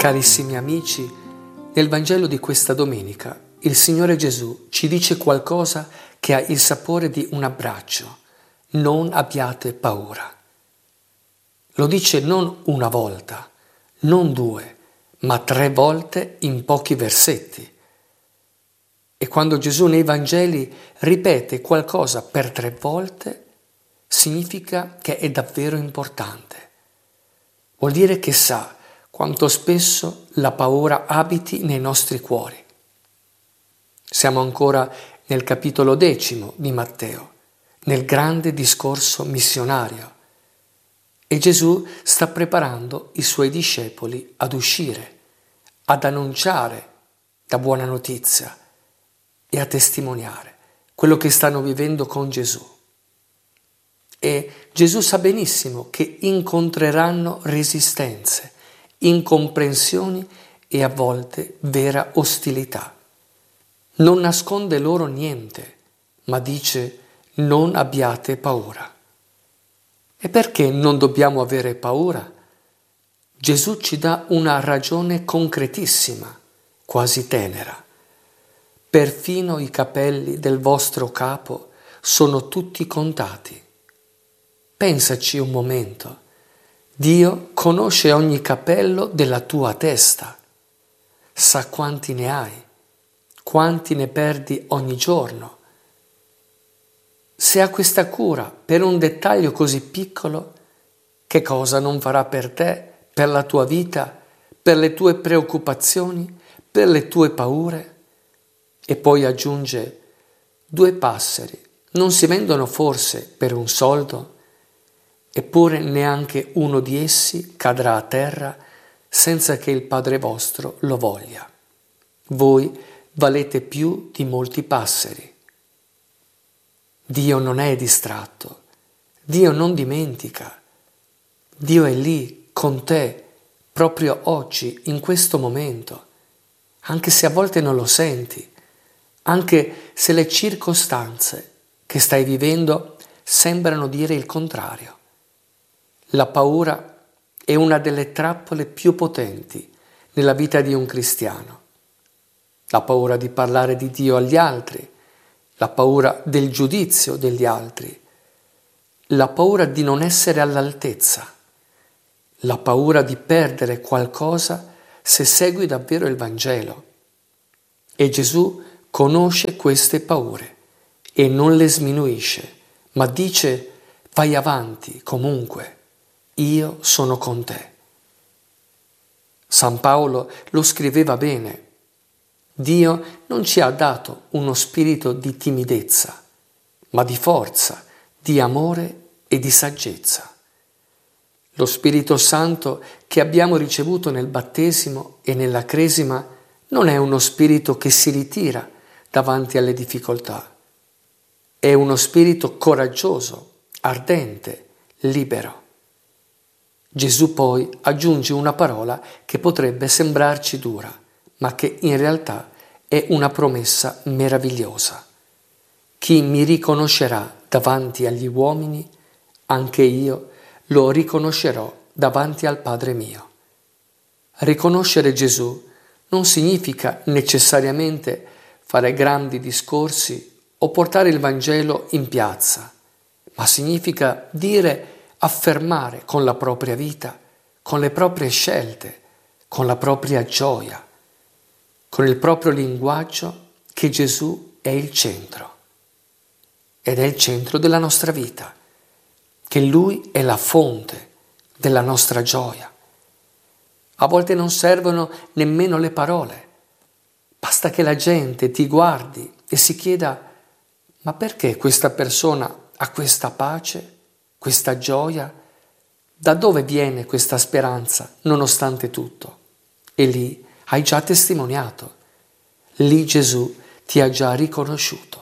Carissimi amici, nel Vangelo di questa domenica il Signore Gesù ci dice qualcosa che ha il sapore di un abbraccio. Non abbiate paura. Lo dice non una volta, non due, ma 3 volte in pochi versetti. E quando Gesù nei Vangeli ripete qualcosa per 3 volte, significa che è davvero importante. Vuol dire che sa quanto spesso la paura abiti nei nostri cuori. Siamo ancora nel capitolo 10 di Matteo, nel grande discorso missionario, e Gesù sta preparando i suoi discepoli ad uscire, ad annunciare la buona notizia e a testimoniare quello che stanno vivendo con Gesù. E Gesù sa benissimo che incontreranno resistenze, incomprensioni e a volte vera ostilità. Non nasconde loro niente, ma dice: non abbiate paura. E perché non dobbiamo avere paura? Gesù ci dà una ragione concretissima, quasi tenera. Perfino i capelli del vostro capo sono tutti contati. Pensaci un momento. Dio conosce ogni capello della tua testa, sa quanti ne hai, quanti ne perdi ogni giorno. Se ha questa cura per un dettaglio così piccolo, che cosa non farà per te, per la tua vita, per le tue preoccupazioni, per le tue paure? E poi aggiunge: 2 passeri non si vendono forse per un soldo? Eppure neanche uno di essi cadrà a terra senza che il Padre vostro lo voglia. Voi valete più di molti passeri. Dio non è distratto, Dio non dimentica, Dio è lì con te proprio oggi, in questo momento, anche se a volte non lo senti, anche se le circostanze che stai vivendo sembrano dire il contrario. La paura è una delle trappole più potenti nella vita di un cristiano. La paura di parlare di Dio agli altri, la paura del giudizio degli altri, la paura di non essere all'altezza, la paura di perdere qualcosa se segui davvero il Vangelo. E Gesù conosce queste paure e non le sminuisce, ma dice: vai avanti comunque. Io sono con te. San Paolo lo scriveva bene. Dio non ci ha dato uno spirito di timidezza, ma di forza, di amore e di saggezza. Lo Spirito Santo che abbiamo ricevuto nel battesimo e nella cresima non è uno spirito che si ritira davanti alle difficoltà. È uno spirito coraggioso, ardente, libero. Gesù poi aggiunge una parola che potrebbe sembrarci dura, ma che in realtà è una promessa meravigliosa. Chi mi riconoscerà davanti agli uomini, anche io lo riconoscerò davanti al Padre mio. Riconoscere Gesù non significa necessariamente fare grandi discorsi o portare il Vangelo in piazza, ma significa affermare con la propria vita, con le proprie scelte, con la propria gioia, con il proprio linguaggio, che Gesù è il centro. Ed è il centro della nostra vita, che Lui è la fonte della nostra gioia. A volte non servono nemmeno le parole, basta che la gente ti guardi e si chieda: ma perché questa persona ha questa pace, questa gioia? Da dove viene questa speranza nonostante tutto? E lì hai già testimoniato, lì Gesù ti ha già riconosciuto.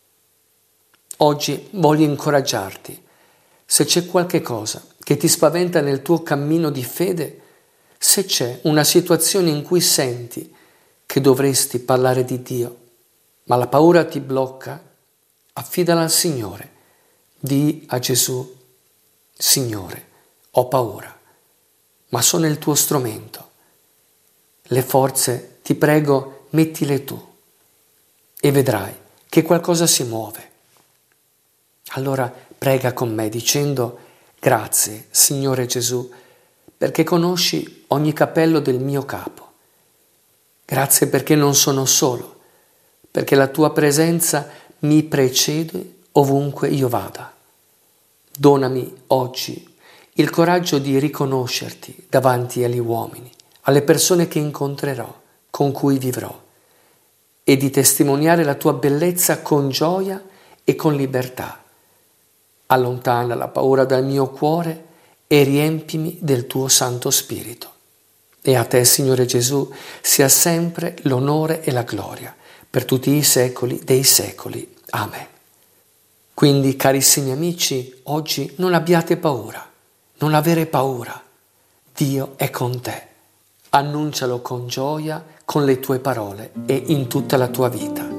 Oggi voglio incoraggiarti. Se c'è qualche cosa che ti spaventa nel tuo cammino di fede, se c'è una situazione in cui senti che dovresti parlare di Dio, ma la paura ti blocca, affidala al Signore. Dì a Gesù: Signore, ho paura, ma sono il tuo strumento. Le forze, ti prego, mettile tu e vedrai che qualcosa si muove. Allora prega con me dicendo: grazie, Signore Gesù, perché conosci ogni capello del mio capo. Grazie perché non sono solo, perché la tua presenza mi precede ovunque io vada. Donami oggi il coraggio di riconoscerti davanti agli uomini, alle persone che incontrerò, con cui vivrò, e di testimoniare la tua bellezza con gioia e con libertà. Allontana la paura dal mio cuore e riempimi del tuo Santo Spirito. E a te, Signore Gesù, sia sempre l'onore e la gloria per tutti i secoli dei secoli. Amen. Quindi, carissimi amici, oggi non abbiate paura, non avere paura. Dio è con te. Annuncialo con gioia, con le tue parole e in tutta la tua vita.